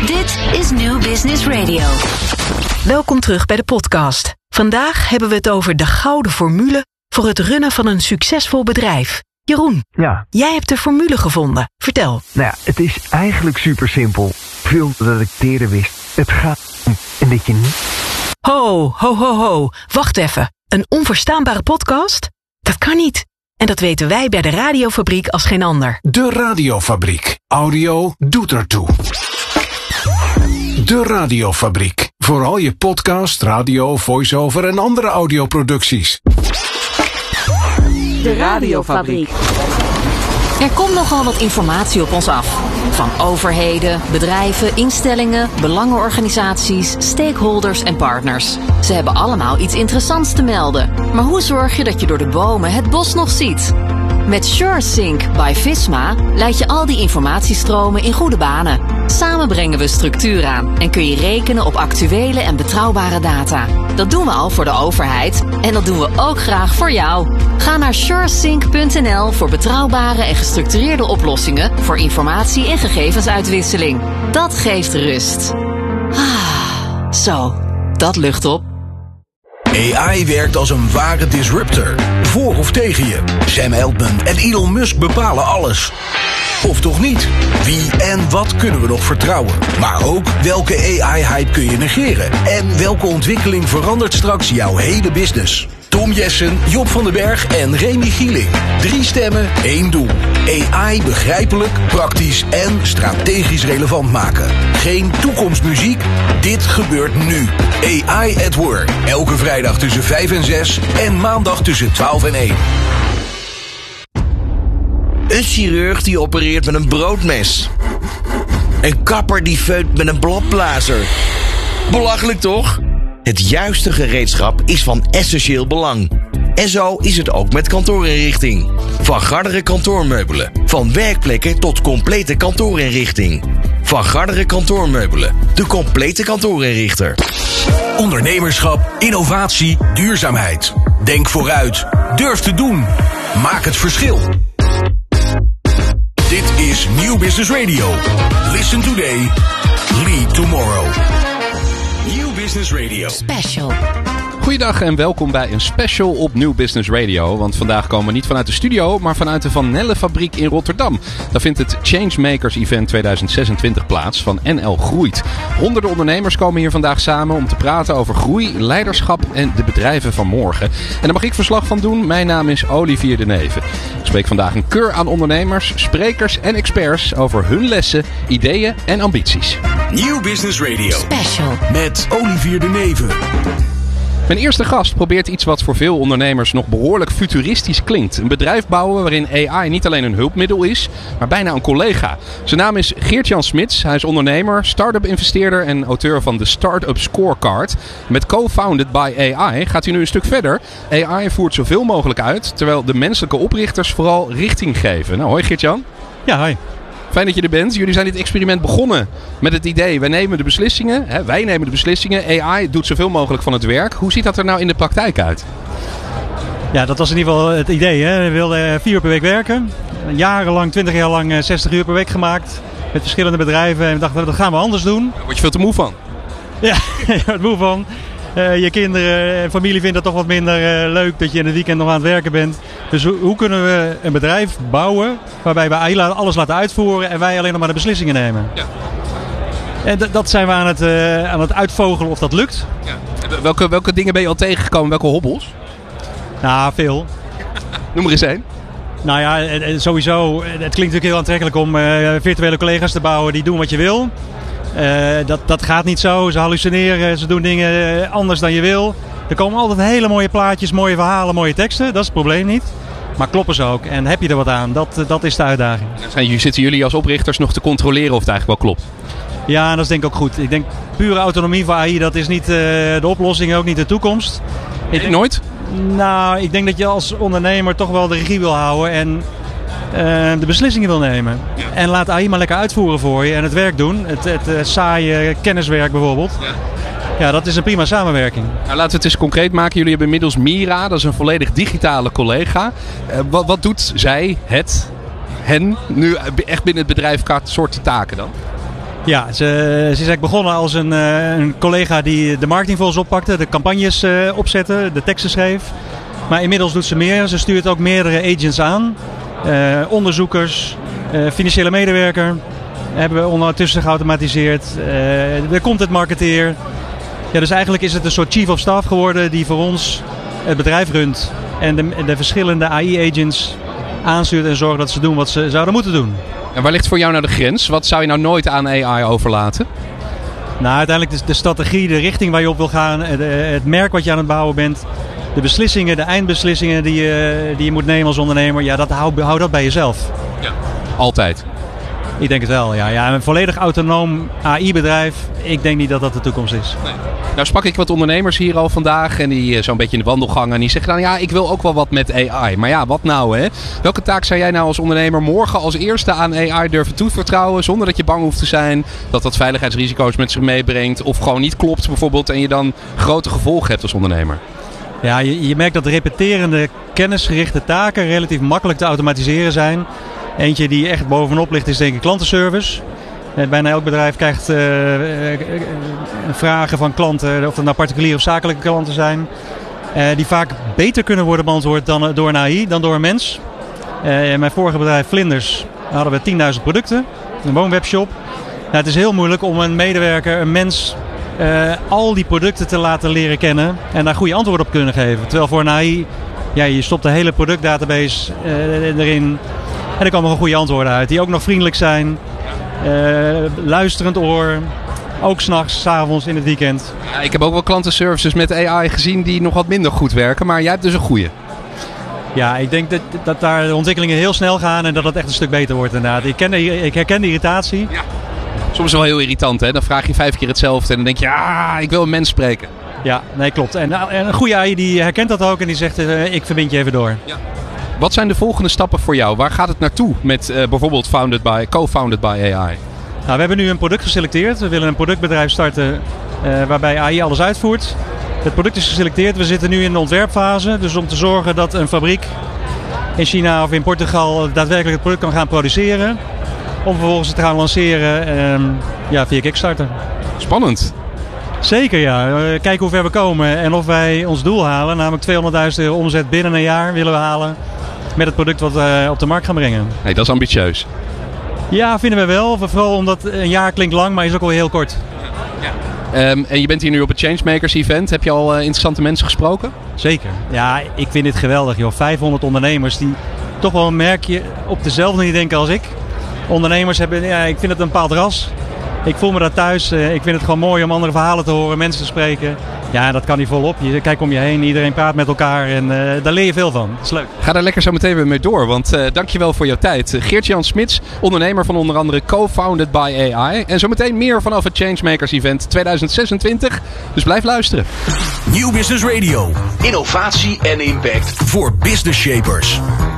Dit is New Business Radio. Welkom terug bij de podcast. Vandaag hebben we het over de gouden formule voor het runnen van een succesvol bedrijf. Jeroen, jij hebt de formule gevonden. Vertel. Nou ja, het is eigenlijk super simpel. Veel dat ik eerder wist. Het gaat om en dat je niet... Ho. Wacht even. Een onverstaanbare podcast? Dat kan niet. En dat weten wij bij de Radiofabriek als geen ander. De Radiofabriek. Audio doet ertoe. De Radiofabriek. Voor al je podcast, radio, voice-over en andere audioproducties. De Radiofabriek. Er komt nogal wat informatie op ons af. Van overheden, bedrijven, instellingen, belangenorganisaties, stakeholders en partners. Ze hebben allemaal iets interessants te melden. Maar hoe zorg je dat je door de bomen het bos nog ziet? Met SureSync by Visma leid je al die informatiestromen in goede banen. Samen brengen we structuur aan en kun je rekenen op actuele en betrouwbare data. Dat doen we al voor de overheid en dat doen we ook graag voor jou. Ga naar suresync.nl voor betrouwbare en gestructureerde oplossingen voor informatie- en gegevensuitwisseling. Dat geeft rust. Zo, dat lucht op. AI werkt als een ware disruptor. Voor of tegen je. Sam Altman en Elon Musk bepalen alles. Of toch niet? Wie en wat kunnen we nog vertrouwen? Maar ook welke AI-hype kun je negeren? En welke ontwikkeling verandert straks jouw hele business? Tom Jessen, Job van den Berg en Remy Gieling. 3 stemmen, 1 doel. AI begrijpelijk, praktisch en strategisch relevant maken. Geen toekomstmuziek, dit gebeurt nu. AI at Work. Elke vrijdag tussen 5 en 6 en maandag tussen 12 en 1. Een chirurg die opereert met een broodmes. Een kapper die feunt met een bladblazer. Belachelijk toch? Het juiste gereedschap is van essentieel belang. En zo is het ook met kantoorinrichting. Van Garderen kantoormeubelen. Van werkplekken tot complete kantoorinrichting. Van Garderen kantoormeubelen. De complete kantoorinrichter. Ondernemerschap, innovatie, duurzaamheid. Denk vooruit. Durf te doen. Maak het verschil. Dit is New Business Radio. Listen today. Lead tomorrow. New Business Radio. Special. Goeiedag en welkom bij een special op New Business Radio. Want vandaag komen we niet vanuit de studio, maar vanuit de Van Nelle fabriek in Rotterdam. Daar vindt het Changemakers Event 2026 plaats van NL Groeit. Honderden ondernemers komen hier vandaag samen om te praten over groei, leiderschap en de bedrijven van morgen. En daar mag ik verslag van doen. Mijn naam is Olivier de Neve. Ik spreek vandaag een keur aan ondernemers, sprekers en experts over hun lessen, ideeën en ambities. New Business Radio. Special. Met Olivier de Neve. Mijn eerste gast probeert iets wat voor veel ondernemers nog behoorlijk futuristisch klinkt. Een bedrijf bouwen waarin AI niet alleen een hulpmiddel is, maar bijna een collega. Zijn naam is Geert-Jan Smits. Hij is ondernemer, start-up investeerder en auteur van de Startup Scorecard. Met Co-Founded by AI gaat hij nu een stuk verder. AI voert zoveel mogelijk uit, terwijl de menselijke oprichters vooral richting geven. Nou, hoi Geert-Jan. Ja, hoi. Fijn dat je er bent. Jullie zijn dit experiment begonnen met het idee, wij nemen de beslissingen. AI doet zoveel mogelijk van het werk. Hoe ziet dat er nou in de praktijk uit? Ja, dat was in ieder geval het idee. Hè. We wilden 4 uur per week werken. 20 jaar lang 60 uur per week gemaakt. Met verschillende bedrijven. En we dachten, dat gaan we anders doen. Daar word je veel te moe van. Ja, je wordt moe van. Je kinderen en familie vinden het toch wat minder leuk dat je in het weekend nog aan het werken bent. Dus hoe kunnen we een bedrijf bouwen waarbij wij alles laten uitvoeren en wij alleen nog maar de beslissingen nemen? Ja. En dat zijn we aan het uitvogelen of dat lukt. Ja. Welke dingen ben je al tegengekomen? Welke hobbels? Nou, veel. Noem er eens één. Nou ja, sowieso. Het klinkt natuurlijk heel aantrekkelijk om virtuele collega's te bouwen die doen wat je wil. Dat gaat niet zo. Ze hallucineren, ze doen dingen anders dan je wil. Er komen altijd hele mooie plaatjes, mooie verhalen, mooie teksten. Dat is het probleem niet. Maar kloppen ze ook? En heb je er wat aan? Dat is de uitdaging. Zitten jullie als oprichters nog te controleren of het eigenlijk wel klopt? Ja, dat is denk ik ook goed. Ik denk pure autonomie voor AI, dat is niet de oplossing, ook niet de toekomst. Nooit? Nou, ik denk dat je als ondernemer toch wel de regie wil houden en de beslissingen wil nemen. Ja. En laat AI maar lekker uitvoeren voor je en het werk doen. Het saaie kenniswerk bijvoorbeeld. Ja. Ja, dat is een prima samenwerking. Nou, laten we het eens concreet maken. Jullie hebben inmiddels Mira, dat is een volledig digitale collega. Wat doet zij, hen, nu echt binnen het bedrijf qua soorten taken dan? Ja, ze is eigenlijk begonnen als een collega die de marketing voor ons oppakte, de campagnes opzette, de teksten schreef. Maar inmiddels doet ze meer. Ze stuurt ook meerdere agents aan. Onderzoekers, financiële medewerker hebben we ondertussen geautomatiseerd. De content marketeer. Ja, dus eigenlijk is het een soort chief of staff geworden die voor ons het bedrijf runt. En de verschillende AI-agents aanstuurt en zorgt dat ze doen wat ze zouden moeten doen. En waar ligt voor jou nou de grens? Wat zou je nou nooit aan AI overlaten? Nou, uiteindelijk de strategie, de richting waar je op wil gaan, het merk wat je aan het bouwen bent, de beslissingen, de eindbeslissingen die je moet nemen als ondernemer, ja, hou dat bij jezelf. Ja. Altijd? Ik denk het wel, ja. Een volledig autonoom AI-bedrijf, ik denk niet dat dat de toekomst is. Nee. Nou sprak ik wat ondernemers hier al vandaag en die zo'n beetje in de wandelgang en die zeggen dan, ja, ik wil ook wel wat met AI. Maar ja, wat nou hè? Welke taak zou jij nou als ondernemer morgen als eerste aan AI durven toevertrouwen zonder dat je bang hoeft te zijn dat veiligheidsrisico's met zich meebrengt of gewoon niet klopt bijvoorbeeld en je dan grote gevolgen hebt als ondernemer? Ja, je merkt dat repeterende kennisgerichte taken relatief makkelijk te automatiseren zijn. Eentje die echt bovenop ligt is denk ik klantenservice. Bijna elk bedrijf krijgt vragen van klanten, of dat nou particuliere of zakelijke klanten zijn. Die vaak beter kunnen worden beantwoord door een AI dan door een mens. In mijn vorige bedrijf Vlinders hadden we 10.000 producten. Een woonwebshop. Nou, het is heel moeilijk om een medewerker, een mens, al die producten te laten leren kennen. En daar goede antwoorden op kunnen geven. Terwijl voor een AI, ja, je stopt de hele productdatabase erin. En er komen gewoon goede antwoorden uit. Die ook nog vriendelijk zijn. Luisterend oor. Ook 's nachts, 's avonds, in het weekend. Ja, ik heb ook wel klantenservices met AI gezien die nog wat minder goed werken. Maar jij hebt dus een goede. Ja, ik denk dat daar de ontwikkelingen heel snel gaan. En dat het echt een stuk beter wordt inderdaad. Ik herken de irritatie. Ja. Soms wel heel irritant hè. Dan vraag je 5 keer hetzelfde. En dan denk je, ja, ik wil een mens spreken. Ja, nee, klopt. En een goede AI die herkent dat ook. En die zegt, ik verbind je even door. Ja. Wat zijn de volgende stappen voor jou? Waar gaat het naartoe met bijvoorbeeld co-founded by AI? Nou, we hebben nu een product geselecteerd. We willen een productbedrijf starten waarbij AI alles uitvoert. Het product is geselecteerd. We zitten nu in de ontwerpfase. Dus om te zorgen dat een fabriek in China of in Portugal daadwerkelijk het product kan gaan produceren. Om vervolgens het te gaan lanceren via Kickstarter. Spannend. Zeker ja. Kijken hoe ver we komen en of wij ons doel halen. Namelijk €200.000 omzet binnen een jaar willen we halen. Met het product wat we op de markt gaan brengen. Hey, dat is ambitieus. Ja, vinden we wel. Vooral omdat een jaar klinkt lang, maar is ook al heel kort. Ja. En je bent hier nu op het Changemakers event. Heb je al interessante mensen gesproken? Zeker. Ja, ik vind dit geweldig. Joh. 500 ondernemers die toch wel een merkje op dezelfde manier denken als ik. Ondernemers hebben, ja, ik vind het een bepaald ras. Ik voel me daar thuis. Ik vind het gewoon mooi om andere verhalen te horen, mensen te spreken. Ja, dat kan niet volop. Je kijkt om je heen, iedereen praat met elkaar en daar leer je veel van. Dat is leuk. Ga daar lekker zo meteen weer mee door, want dankjewel voor jouw tijd. Geert-Jan Smits, ondernemer van onder andere Co-Founded by AI. En zometeen meer vanaf het Changemakers Event 2026. Dus blijf luisteren. Nieuw Business Radio. Innovatie en impact voor business shapers.